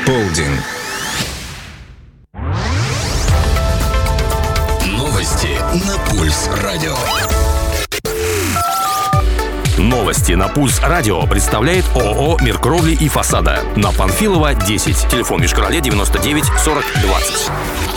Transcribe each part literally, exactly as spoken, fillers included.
Полдень. Новости на Пульс Радио. Новости на Пульс Радио представляет ООО «Мир кровли и фасада». На Панфилова, десять. Телефон Йошкар-Оле девяносто девять сорок двадцать.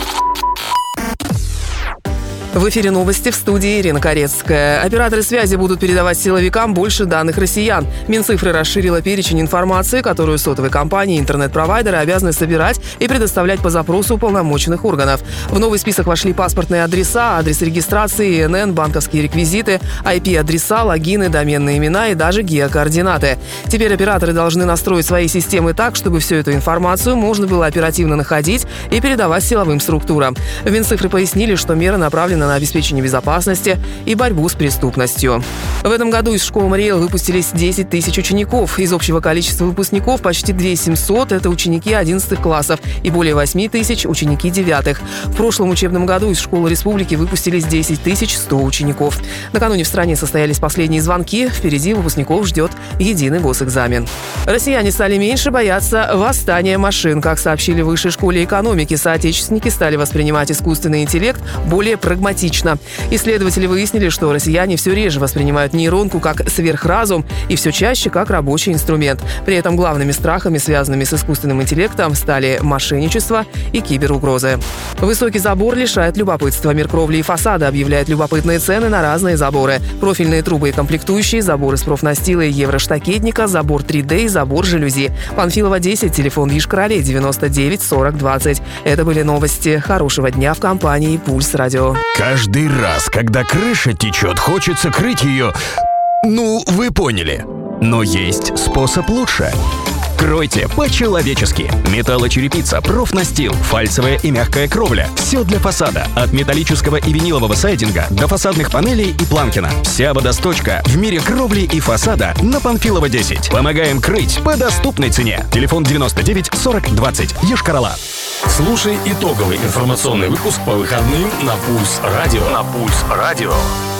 В эфире новости, в студии Ирина Корецкая. Операторы связи будут передавать силовикам больше данных россиян. Минцифры расширила перечень информации, которую сотовые компании и интернет-провайдеры обязаны собирать и предоставлять по запросу уполномоченных органов. В новый список вошли паспортные адреса, адрес регистрации, ИНН, банковские реквизиты, ай пи-адреса, логины, доменные имена и даже геокоординаты. Теперь операторы должны настроить свои системы так, чтобы всю эту информацию можно было оперативно находить и передавать силовым структурам. В Минцифры пояснили, что мера направлена на обеспечение безопасности и борьбу с преступностью. В этом году из школы Мариэл выпустились десять тысяч учеников. Из общего количества выпускников почти две тысячи семьсот – это ученики одиннадцатых классов и более восемь тысяч – ученики девятых. В прошлом учебном году из школы республики выпустились десять тысяч сто учеников. Накануне в стране состоялись последние звонки. Впереди выпускников ждет единый госэкзамен. Россияне стали меньше бояться восстания машин. Как сообщили в Высшей школе экономики, соотечественники стали воспринимать искусственный интеллект более прагматично. Исследователи выяснили, что россияне все реже воспринимают нейронку как сверхразум и все чаще как рабочий инструмент. При этом главными страхами, связанными с искусственным интеллектом, стали мошенничество и киберугрозы. Высокий забор лишает любопытства. Мир кровли и фасада объявляет любопытные цены на разные заборы. Профильные трубы и комплектующие, забор из профнастила и евроштакетника, забор три дэ и забор жалюзи. Панфилова, десять, телефон Йошкар-Оле девяносто девять сорок двадцать. Это были новости. Хорошего дня в компании Пульс Радио. Каждый раз, когда крыша течет, хочется крыть ее... Ну, вы поняли. Но есть способ лучше. Кройте по-человечески. Металлочерепица, профнастил, фальцевая и мягкая кровля. Все для фасада. От металлического и винилового сайдинга до фасадных панелей и планкина. Вся водосточка в мире кровли и фасада на Панфилова, десять. Помогаем крыть по доступной цене. Телефон девяносто девять сорок двадцать. Йошкар-Ола. Слушай итоговый информационный выпуск по выходным на Пульс Радио. На Пульс Радио.